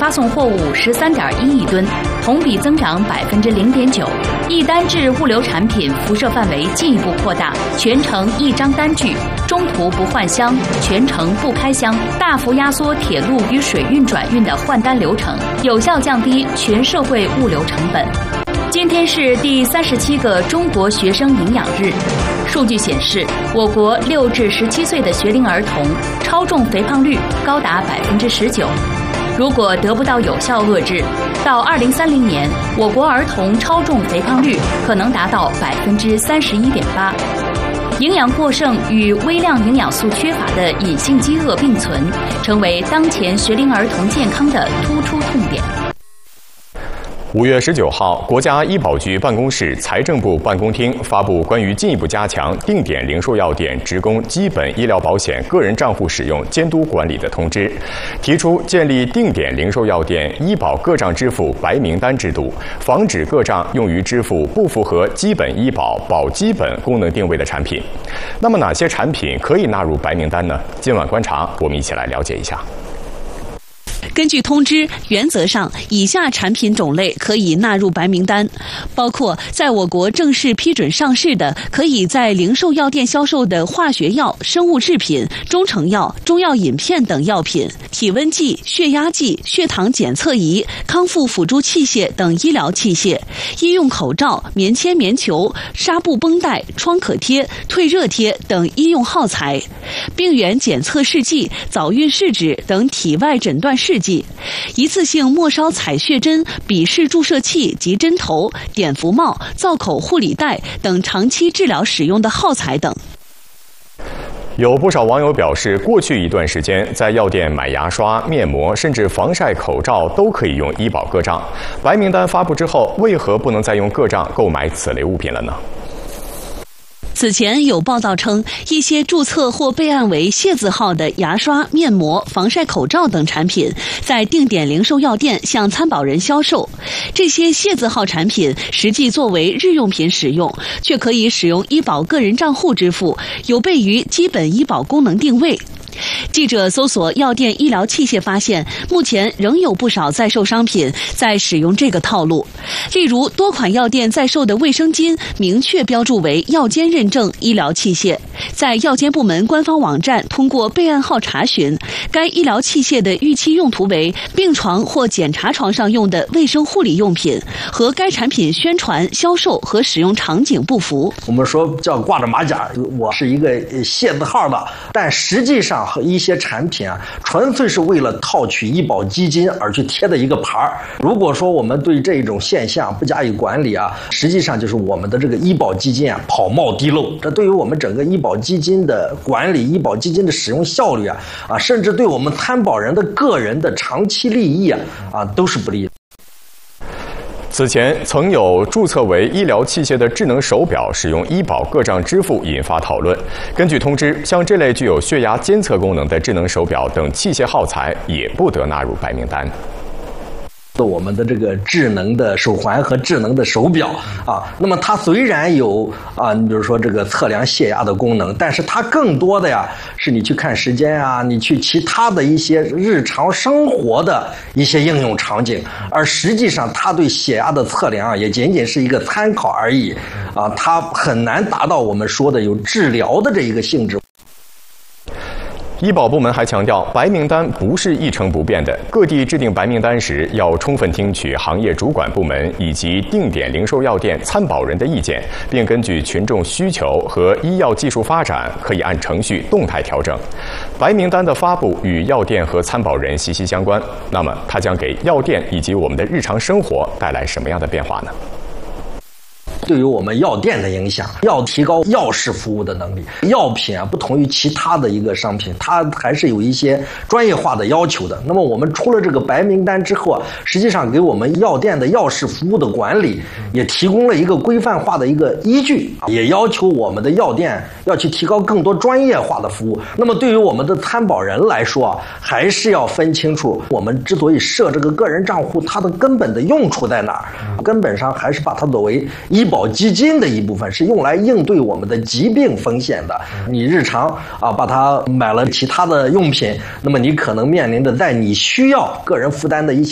发送货物13.1亿吨，同比增长0.9%。一单制物流产品辐射范围进一步扩大，全程一张单据，中途不换箱，全程不开箱，大幅压缩铁路与水运转运的换单流程，有效降低全社会物流成本。今天是第37个中国学生营养日。数据显示，我国6至17岁的学龄儿童超重肥胖率高达19%。如果得不到有效遏制，到2030年，我国儿童超重肥胖率可能达到31.8%。营养过剩与微量营养素缺乏的隐性饥饿并存，成为当前学龄儿童健康的突出痛点。 5月19号，国家医保局办公室、财政部办公厅发布关于进一步加强定点零售药店职工基本医疗保险个人账户使用监督管理的通知，提出建立定点零售药店医保个账支付白名单制度，防止个账用于支付不符合基本医保保基本功能定位的产品。那么哪些产品可以纳入白名单呢？今晚观察，我们一起来了解一下。 根据通知，原则上以下产品种类可以纳入白名单，包括在我国正式批准上市的可以在零售药店销售的化学药、生物制品、中成药、中药饮片等药品，体温计、血压计、血糖检测仪、康复辅助器械等医疗器械，医用口罩、棉签、棉球、纱布绷带、创可贴、退热贴等医用耗材，病原检测试剂、早孕试纸等体外诊断试剂，一次性末梢采血针、笔式注射器及针头、碘伏帽、造口护理带等长期治疗使用的耗材等。 有不少网友表示，过去一段时间在药店买牙刷、面膜，甚至防晒口罩都可以用医保个账。白名单发布之后，为何不能再用个账购买此类物品了呢？ 此前有报道称，一些注册或备案为谢字号的牙刷、面膜、防晒口罩等产品，在定点零售药店向参保人销售。这些谢字号产品实际作为日用品使用，却可以使用医保个人账户支付，有悖于基本医保功能定位。记者搜索药店医疗器械发现，目前仍有不少在售商品在使用这个套路。例如，多款药店在售的卫生巾明确标注为药监认证医疗器械，在药监部门官方网站通过备案号查询，该医疗器械的预期用途为病床或检查床上用的卫生护理用品，和该产品宣传、销售和使用场景不符。 我们说叫挂着马甲，我是一个谢字号的，但实际上和一些产品啊，纯粹是为了套取医保基金而去贴的一个牌儿。如果说我们对这种现象不加以管理啊，实际上就是我们的这个医保基金啊跑冒滴漏，这对于我们整个医保基金的管理、医保基金的使用效率啊，甚至对我们参保人的个人的长期利益啊都是不利的。 此前曾有注册为医疗器械的智能手表使用医保个账支付引发讨论。根据通知，像这类具有血压监测功能的智能手表等器械耗材也不得纳入白名单。 我们的这个智能的手环和智能的手表啊，那么它虽然有你比如说这个测量血压的功能，但是它更多的是你去看时间啊，你去其他的一些日常生活的一些应用场景，而实际上它对血压的测量也仅仅是一个参考而已啊，它很难达到我们说的有治疗的这一个性质。 医保部门还强调，白名单不是一成不变的，各地制定白名单时要充分听取行业主管部门以及定点零售药店参保人的意见，并根据群众需求和医药技术发展，可以按程序动态调整。白名单的发布与药店和参保人息息相关，那么它将给药店以及我们的日常生活带来什么样的变化呢？ 对于我们药店的影响，要提高药事服务的能力。药品不同于其他的一个商品，它还是有一些专业化的要求的。那么我们出了这个白名单之后实际上给我们药店的药事服务的管理也提供了一个规范化的一个依据，也要求我们的药店要去提高更多专业化的服务。那么对于我们的参保人来说还是要分清楚，我们之所以设这个个人账户，它的根本的用处在哪儿？根本上还是把它作为医保基金的一部分，是用来应对我们的疾病风险的。你日常把它买了其他的用品，那么你可能面临的在你需要个人负担的一些